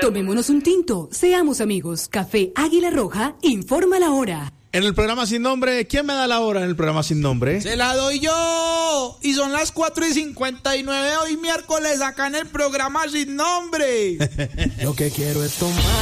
Tomémonos un tinto, seamos amigos. Café Águila Roja informa la hora. En el programa Sin Nombre, ¿quién me da la hora en el programa Sin Nombre? ¡Se la doy yo! Y son las 4:59 hoy miércoles acá en el programa Sin Nombre. Lo que quiero es tomar